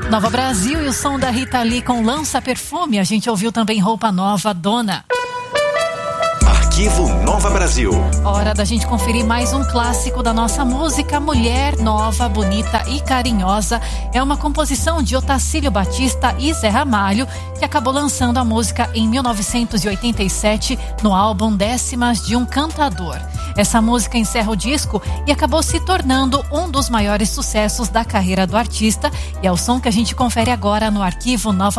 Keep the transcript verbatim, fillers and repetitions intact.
Nova Brasil e o som da Rita Lee com Lança Perfume. A gente ouviu também Roupa Nova, Dona. Arquivo Nova Brasil. Hora da gente conferir mais um clássico da nossa música. Mulher Nova, Bonita e Carinhosa. É uma composição de Otacílio Batista e Zé Ramalho, que acabou lançando a música em mil novecentos e oitenta e sete no álbum Décimas de um Cantador. Essa música encerra o disco e acabou se tornando um dos maiores sucessos da carreira do artista, e é o som que a gente confere agora no Arquivo Nova